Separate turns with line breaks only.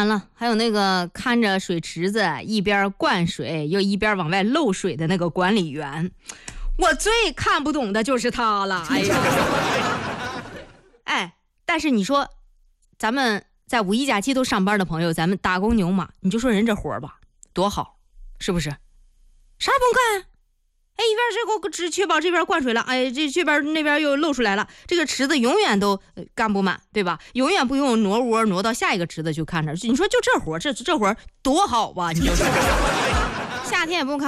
然了，还有那个看着水池子一边灌水又一边往外漏水的那个管理员，我最看不懂的就是他了。哎呀，哎，但是你说咱们在五一假期都上班的朋友，咱们打工牛马，你就说人这活吧，多好，是不是？啥也不用干。哎，一边是给我只确保这边灌水了，哎，这边那边又漏出来了，这个池子永远都干不满，对吧？永远不用挪窝挪到下一个池子去看着。你说就这活，这活多好吧？你就说夏天也不用看。